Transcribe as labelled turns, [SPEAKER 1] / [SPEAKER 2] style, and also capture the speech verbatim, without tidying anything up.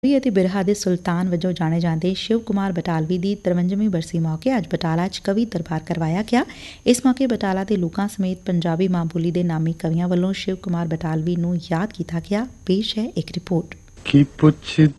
[SPEAKER 1] ਕਵੀ ਅਤੇ ਬਿਰਹਾ ਦੇ ਸੁਲਤਾਨ ਵਜੋਂ ਜਾਣੇ ਜਾਂਦੇ ਸ਼ਿਵ ਕੁਮਾਰ ਬਟਾਲਵੀ ਦੀ ਤਰਵੰਜਵੀਂ ਬਰਸੀ ਮੌਕੇ ਅੱਜ ਬਟਾਲਾ 'ਚ ਕਵੀ ਦਰਬਾਰ ਕਰਵਾਇਆ ਗਿਆ। ਇਸ ਮੌਕੇ ਬਟਾਲਾ ਦੇ ਲੋਕਾਂ ਸਮੇਤ ਪੰਜਾਬੀ ਮਾਂ ਬੋਲੀ ਦੇ ਨਾਮੀ ਕਵੀਆਂ ਵੱਲੋਂ ਸ਼ਿਵ ਕੁਮਾਰ ਬਟਾਲਵੀ ਨੂੰ ਯਾਦ ਕੀਤਾ ਗਿਆ। ਪੇਸ਼ ਹੈ ਇੱਕ ਰਿਪੋਰਟ।
[SPEAKER 2] ਕੀ ਪੁੱਛਦੇ